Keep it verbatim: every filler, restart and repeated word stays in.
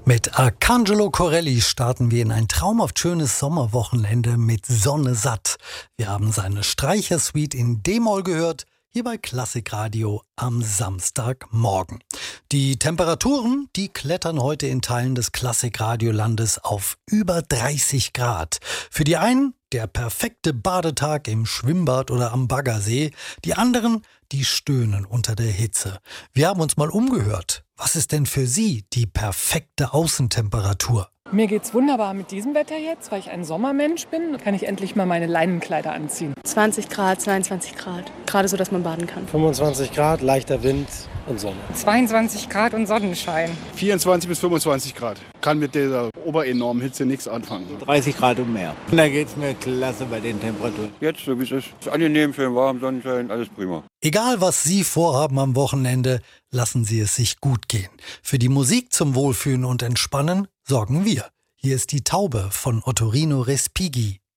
Mit Arcangelo Corelli starten wir in ein traumhaft schönes Sommerwochenende mit Sonne satt. Wir haben seine Streichersuite in D-Moll gehört, hier bei Klassikradio am Samstagmorgen. Die Temperaturen, die klettern heute in Teilen des Klassikradiolandes auf über dreißig Grad. Für die einen der perfekte Badetag im Schwimmbad oder am Baggersee. Die anderen, die stöhnen unter der Hitze. Wir haben uns mal umgehört. Was ist denn für Sie die perfekte Außentemperatur? Mir geht's wunderbar mit diesem Wetter jetzt, weil ich ein Sommermensch bin. Kann ich endlich mal meine Leinenkleider anziehen. zwanzig Grad, zweiundzwanzig Grad. Gerade so, dass man baden kann. fünfundzwanzig Grad, leichter Wind und Sonne. zweiundzwanzig Grad und Sonnenschein. vierundzwanzig bis fünfundzwanzig Grad. Kann mit dieser oberenormen Hitze nichts anfangen. dreißig Grad und mehr. Da geht's mir klasse bei den Temperaturen. Jetzt, so wie es ist. Es ist angenehm, schön warm, Sonnenschein, alles prima. Egal, was Sie vorhaben am Wochenende, lassen Sie es sich gut gehen. Für die Musik zum Wohlfühlen und Entspannen sorgen wir. Hier ist die Taube von Ottorino Respighi.